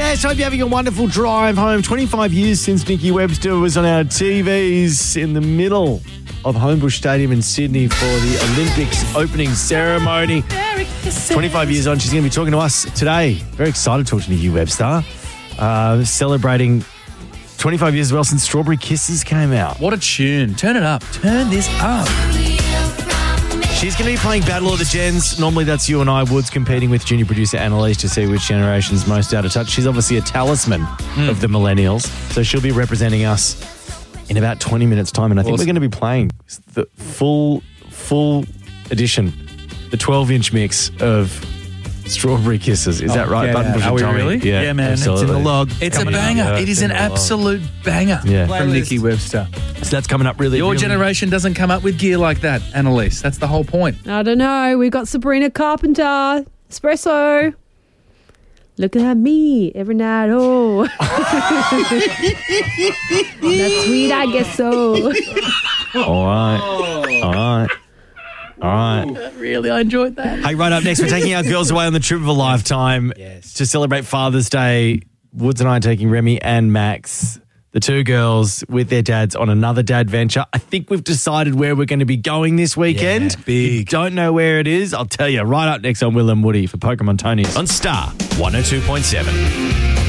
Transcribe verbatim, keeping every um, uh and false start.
Yes, hope you're having a wonderful drive home. twenty-five years since Nikki Webster was on our T Vs in the middle of Homebush Stadium in Sydney for the Olympics opening ceremony. twenty-five years on, she's going to be talking to us today. Very excited to talk to Nikki Webster. Uh, celebrating twenty-five years as well since Strawberry Kisses came out. What a tune. Turn it up. Turn this up. She's going to be playing Battle of the Gens. Normally that's you and I, Woods, competing with junior producer Annalise to see which generation is most out of touch. She's obviously a talisman mm. of the millennials, so she'll be representing us in about twenty minutes' time, and I think awesome. We're going to be playing the full, full edition, the twelve-inch mix of Strawberry Kisses. Is oh, that right? Yeah, Button yeah. Are we Tommy? really? Yeah, yeah man. absolutely. It's in the log. It's Coming a banger. Up. It is an absolute log. banger yeah. from Nikki Webster. So that's coming up really Your really. generation doesn't come up with gear like that, Annalise. That's the whole point. I don't know. We've got Sabrina Carpenter. Espresso. Look at me every night. Oh. That's sweet, I guess so. All right. All right. All right. Really, I enjoyed that. Hey, right up next, we're taking our girls away on the trip of a lifetime yes. to celebrate Father's Day. Woods and I are taking Remy and Max, the two girls, with their dads on another dad venture. I think we've decided where we're going to be going this weekend. Yeah, big. If you don't know where it is, I'll tell you right up next on Will and Woody for Pokemon Tony's on Star one oh two point seven.